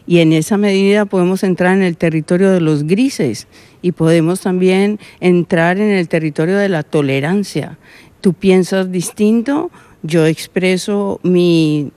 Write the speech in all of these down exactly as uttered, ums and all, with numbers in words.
y en esa medida podemos entrar en el territorio de los grises y podemos también entrar en el territorio de la tolerancia. Tú piensas distinto, yo expreso mi,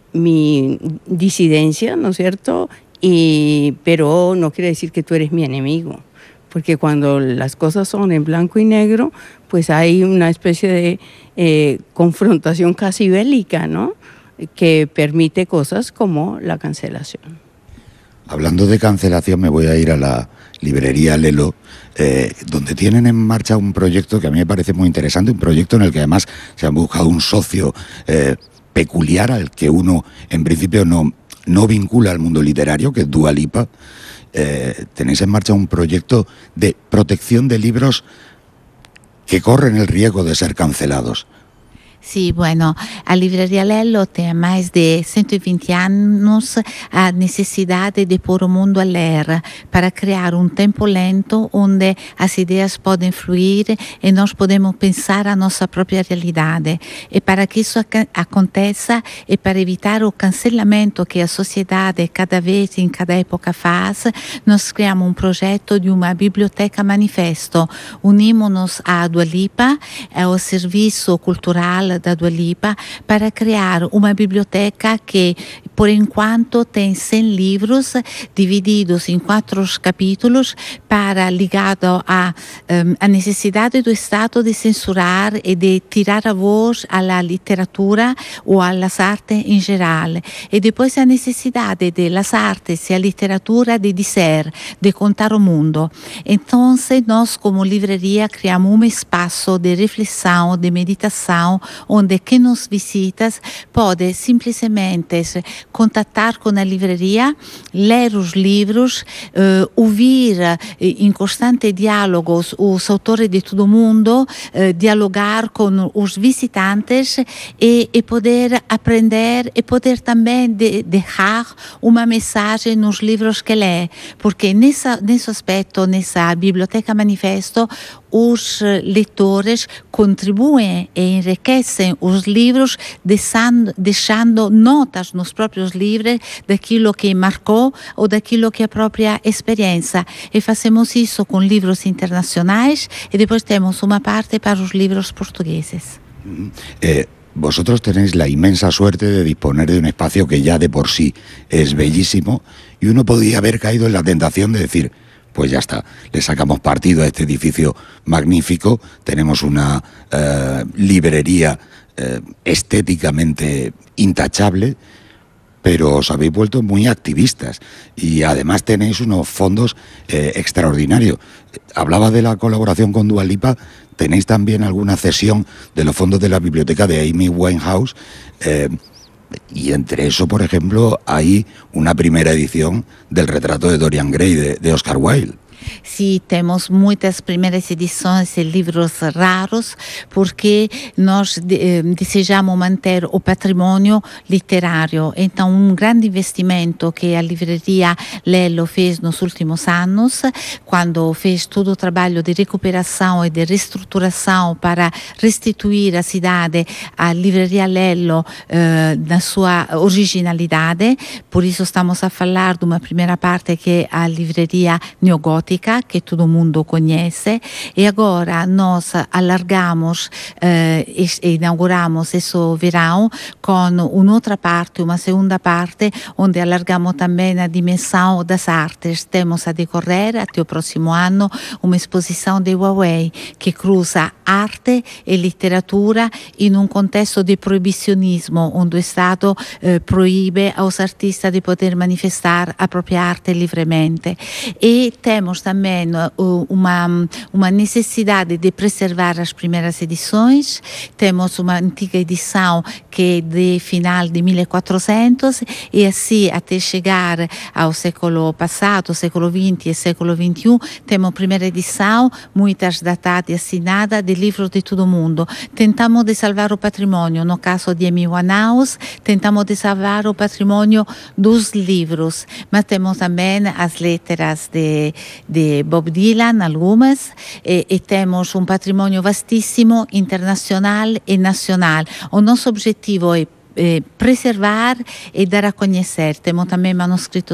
mi disidencia, ¿no es cierto? Y, pero no quiere decir que tú eres mi enemigo, porque cuando las cosas son en blanco y negro, pues hay una especie de eh, confrontación casi bélica, ¿no? Que permite cosas como la cancelación. Hablando de cancelación, me voy a ir a la librería Lelo, eh, donde tienen en marcha un proyecto que a mí me parece muy interesante, un proyecto en el que además se han buscado un socio eh, peculiar al que uno en principio no, no vincula al mundo literario, que es Dua Lipa. Eh, tenéis en marcha un proyecto de protección de libros que corren el riesgo de ser cancelados. Sì, bueno, a Livraria Lello tem mais de cento e vinte anos a necessidade de pôr o mundo a ler para criar um tempo lento onde as ideias podem fluir e nós podemos pensar a nossa própria realidade. E para que isso ac- aconteça e para evitar o cancelamento que a sociedade cada vez em cada época faz, nós criamos um projeto de uma biblioteca manifesto. Unimos-nos à Dua Lipa, ao serviço cultural da Dua Lipa, para criar uma biblioteca que, por enquanto, tem cem livros divididos em quatro capítulos para ligado a um, a necessidade do Estado de censurar e de tirar a voz à literatura ou às artes em geral. E depois a necessidade das artes e a literatura de dizer, de contar o mundo. Então, nós, como livraria, criamos um espaço de reflexão, de meditação, onde quem nos visita pode simplesmente contatar com a livraria, ler os livros, uh, ouvir uh, em constante diálogo os autores de todo o mundo, uh, dialogar com os visitantes e, e poder aprender e poder também de, deixar uma mensagem nos livros que lê, porque nessa, nesse aspecto, nessa biblioteca manifesto, os leitores contribuem e enriquecem os livros deixando, deixando notas nos próprios livros daquilo que marcou ou daquilo que é a própria experiência. E fazemos isso com livros internacionais e depois temos uma parte para os livros portugueses. Eh, vosotros tenéis la inmensa suerte de disponer de un espacio que ya de por sí es bellísimo y uno podría haber caído en la tentación de decir, pues ya está, le sacamos partido a este edificio magnífico, tenemos una eh, librería eh, estéticamente intachable, pero os habéis vuelto muy activistas y además tenéis unos fondos eh, extraordinarios. Hablaba de la colaboración con Dua Lipa, tenéis también alguna cesión de los fondos de la biblioteca de Amy Winehouse, eh, y entre eso, por ejemplo, hay una primera edición del retrato de Dorian Gray de, de Oscar Wilde. Sim, temos muitas primeiras edições de livros raros, porque nós de, desejamos manter o patrimônio literário. Então, um grande investimento que a livraria Lelo fez nos últimos anos, quando fez todo o trabalho de recuperação e de reestruturação para restituir a cidade à livraria Lelo eh, na sua originalidade. Por isso, estamos a falar de uma primeira parte que é a livraria neogótica, que todo mundo conhece, e agora nós alargamos eh, e inauguramos esse verão com uma outra parte, uma segunda parte, onde alargamos também a dimensão das artes. Temos a decorrer até o próximo ano uma exposição de Huawei que cruza arte e literatura em um contexto de proibicionismo, onde o Estado eh, proíbe aos artistas de poder manifestar a própria arte livremente. E temos também uma, uma necessidade de preservar as primeiras edições. Temos uma antiga edição que é de final de mil e quatrocentos e assim até chegar ao século passado, século vinte e século vinte e um, temos a primeira edição, muitas datadas e assinadas de livros de todo o mundo. Tentamos de salvar o patrimônio, no caso de Amy Winehouse, tentamos de salvar o patrimônio dos livros, mas temos também as letras de de Bob Dylan, algumas, e, e temos um patrimônio vastíssimo, internacional e nacional. O nosso objetivo é, é preservar e dar a conhecer. Temos também manuscritos